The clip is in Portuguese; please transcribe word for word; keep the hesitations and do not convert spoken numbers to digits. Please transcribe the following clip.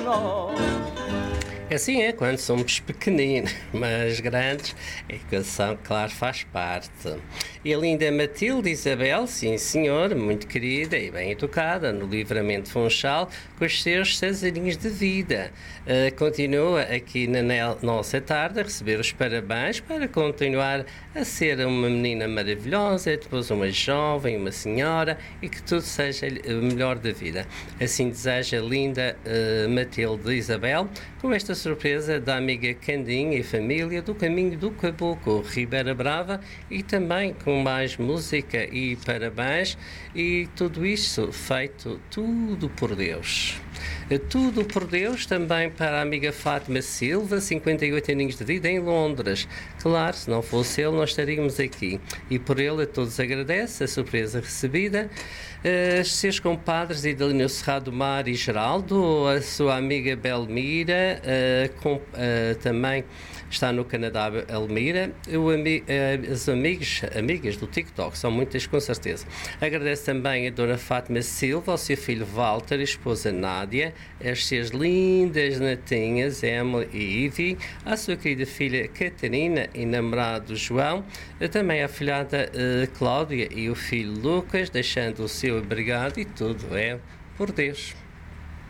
nós. Assim é quando somos pequeninos, mas grandes, a educação, claro, faz parte. E a linda Matilde Isabel, sim senhor, muito querida e bem educada, no Livramento Funchal, com os seus seis aninhos de vida. Uh, continua aqui na nossa tarde a receber os parabéns para continuar a ser uma menina maravilhosa, depois uma jovem, uma senhora e que tudo seja o melhor da vida. Assim deseja a linda uh, Matilde Isabel, com esta surpresa da amiga Candinha e família do Caminho do Caboclo, Ribeira Brava, e também com mais música e parabéns, e tudo isso feito tudo por Deus. Tudo por Deus também para a amiga Fátima Silva, cinquenta e oito aninhos de vida, em Londres. Claro, se não fosse ele, nós estaríamos aqui. E por ele a todos agradece a surpresa recebida. Uh, os seus compadres Idalino Serrado Mar e Geraldo, a sua amiga Belmira, uh, com, uh, também está no Canadá, Elmira, o ami uh, as amigos, amigas do TikTok, são muitas com certeza. Agradece também a dona Fátima Silva, ao seu filho Walter e esposa Nádia, as suas lindas netinhas Emily e Ivy, à sua querida filha Catarina e namorado João, também a filhada uh, Cláudia e o filho Lucas, deixando o seu obrigado, e tudo é por Deus.